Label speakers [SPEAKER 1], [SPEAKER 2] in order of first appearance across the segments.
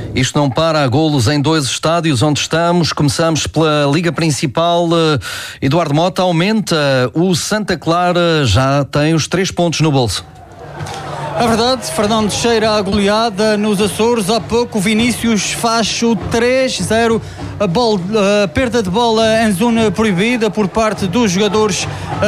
[SPEAKER 1] Isto não para, há golos em 2 estádios onde estamos. Começamos pela Liga Principal. Eduardo Mota, aumenta. O Santa Clara já tem os 3 pontos no bolso.
[SPEAKER 2] É verdade, Fernando cheira a goleada nos Açores. Há pouco Vinícius faz o 3-0, a perda de bola em zona proibida por parte dos jogadores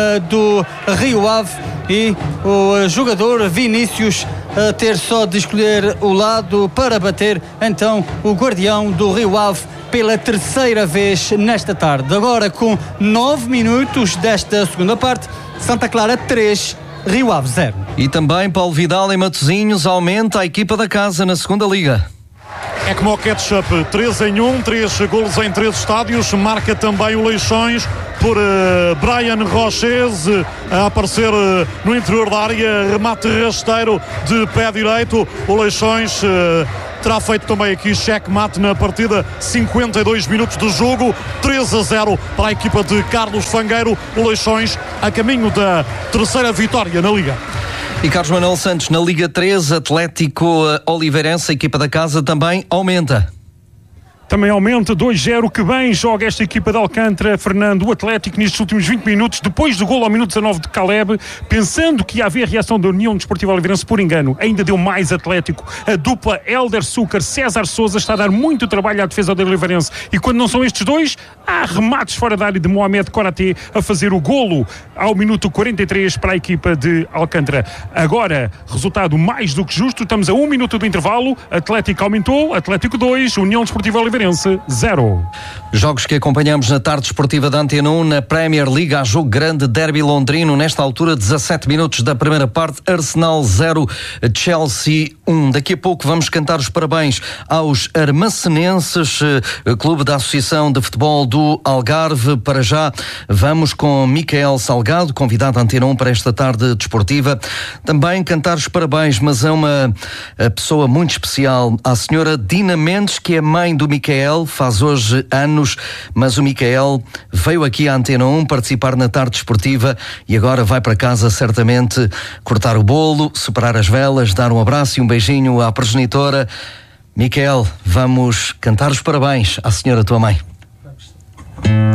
[SPEAKER 2] do Rio Ave, e o jogador Vinícius ter só de escolher o lado para bater então o guardião do Rio Ave pela 3ª vez nesta tarde. Agora, com 9 minutos desta segunda parte, Santa Clara 3, Rio Ave 0.
[SPEAKER 1] E também Paulo Vidal em Matosinhos aumenta a equipa da casa na segunda Liga.
[SPEAKER 3] É como o ketchup, 3-1, 3 golos em 3 estádios. Marca também o Leixões por Brian Roches a aparecer no interior da área, remate rasteiro de pé direito. O Leixões terá feito também aqui checkmate na partida, 52 minutos de jogo, 3-0 para a equipa de Carlos Fangueiro. O Leixões a caminho da 3ª vitória na Liga.
[SPEAKER 1] E Carlos Manuel Santos, na Liga 3, Atlético Oliveirense, a equipa da casa também aumenta.
[SPEAKER 4] Também aumenta, 2-0, que bem joga esta equipa de Alcântara, Fernando. O Atlético nestes últimos 20 minutos, depois do golo ao minuto 19 de Caleb, pensando que ia haver reação da União Desportiva Oliveirense, por engano, ainda deu mais Atlético. A dupla Hélder Súcar, César Sousa está a dar muito trabalho à defesa do Oliveirense, e quando não são estes dois, há remates fora da área de Mohamed Koraté a fazer o golo ao minuto 43 para a equipa de Alcântara. Agora, resultado mais do que justo, estamos a 1 minuto do intervalo. Atlético aumentou, Atlético 2, União Desportiva Oliveirense 0.
[SPEAKER 1] Jogos que acompanhamos na tarde esportiva da Antena 1. Na Premier League há jogo grande, derby londrino. Nesta altura, 17 minutos da primeira parte, Arsenal 0, Chelsea 1. Daqui a pouco vamos cantar os parabéns aos armacenenses, clube da Associação de Futebol do Algarve. Para já vamos com Micael Salgado, convidado à Antena 1 para esta tarde desportiva. Também cantar os parabéns, mas é uma pessoa muito especial, à senhora Dina Mendes, que é mãe do Micael, faz hoje anos, mas o Micael veio aqui à Antena 1 participar na tarde desportiva e agora vai para casa certamente cortar o bolo, separar as velas, dar um abraço e um beijinho à progenitora. Micael, vamos cantar os parabéns à senhora tua mãe.